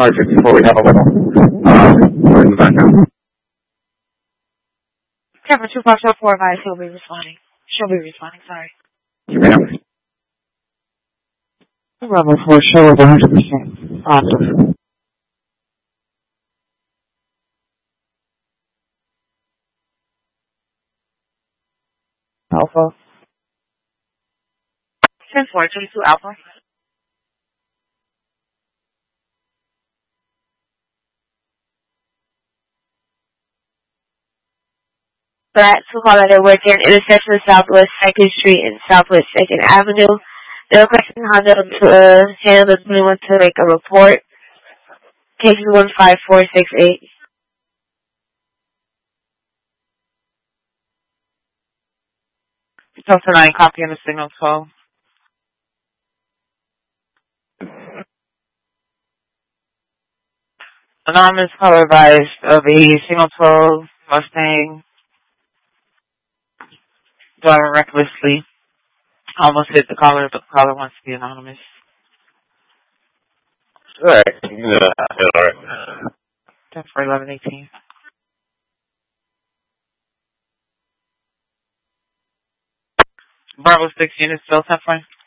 Sorry, 54, we have a little in the background. Cover 2504 advice, he'll be responding. She'll be responding, sorry. You ma'am. Level 4 show is 100% awesome. Alpha. 10-4, 22 Alpha. That to call that work in intersection of Southwest 2nd Street and Southwest 2nd Avenue. They're requesting Honda to handle the 21 to make a report. Case 15468. Delta 9, copy on the signal 12. Anonymous caller advised of a signal 12 Mustang driving recklessly. Almost hit the caller, but the caller wants to be anonymous. Alright. Alright. 10 for 1118. Bravo 6 units, still 10 fine.